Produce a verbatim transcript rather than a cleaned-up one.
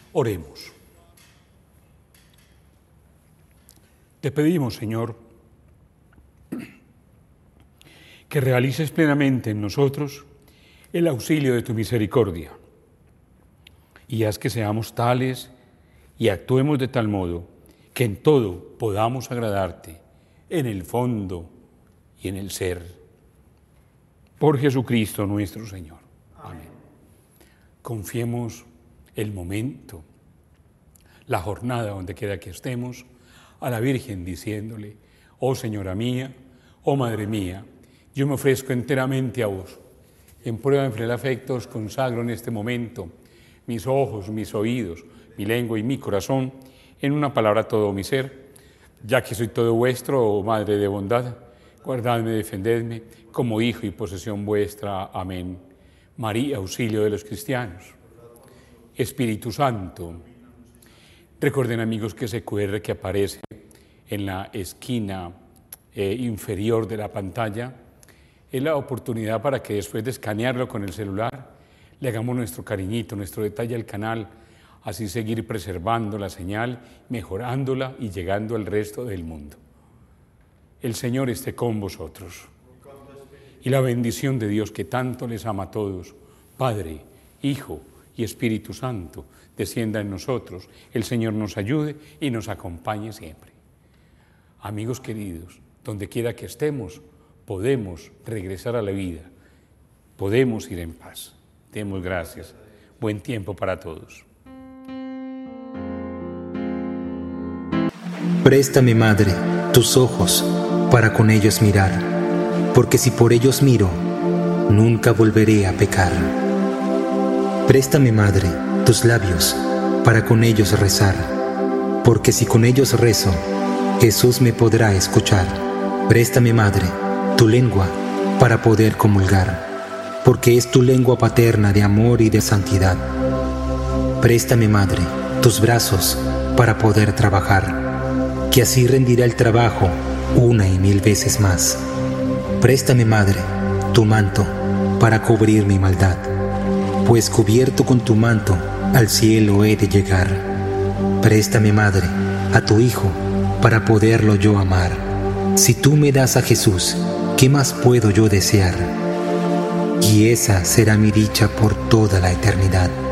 Oremos. Te pedimos, Señor, que realices plenamente en nosotros el auxilio de tu misericordia y haz que seamos tales y actuemos de tal modo que en todo podamos agradarte, en el fondo y en el ser. Por Jesucristo nuestro Señor. Amén. Confiemos el momento, la jornada donde quiera que estemos, a la Virgen diciéndole: oh Señora mía, oh Madre mía, yo me ofrezco enteramente a vos. En prueba de fiel afecto os consagro en este momento mis ojos, mis oídos, mi lengua y mi corazón, en una palabra todo mi ser, ya que soy todo vuestro, oh Madre de bondad, guardadme, defendedme, como hijo y posesión vuestra. Amén. María, auxilio de los cristianos. Espíritu Santo. Recuerden, amigos, que ese cu erre que aparece en la esquina eh, inferior de la pantalla es la oportunidad para que después de escanearlo con el celular le hagamos nuestro cariñito, nuestro detalle al canal, así seguir preservando la señal, mejorándola y llegando al resto del mundo. El Señor esté con vosotros. Y la bendición de Dios, que tanto les ama a todos, Padre, Hijo y Espíritu Santo, descienda en nosotros. El Señor nos ayude y nos acompañe siempre. Amigos queridos, donde quiera que estemos, podemos regresar a la vida, podemos ir en paz. Demos gracias. Buen tiempo para todos. Préstame, Madre, tus ojos para con ellos mirar, porque si por ellos miro, nunca volveré a pecar. Préstame, Madre, tus labios para con ellos rezar, porque si con ellos rezo, Jesús me podrá escuchar. Préstame, Madre, tu lengua para poder comulgar, porque es tu lengua paterna de amor y de santidad. Préstame, Madre, tus brazos para poder trabajar, que así rendirá el trabajo una y mil veces más. Préstame, Madre, tu manto para cubrir mi maldad, pues cubierto con tu manto al cielo he de llegar. Préstame, Madre, a tu Hijo para poderlo yo amar. Si tú me das a Jesús, ¿qué más puedo yo desear? Y esa será mi dicha por toda la eternidad.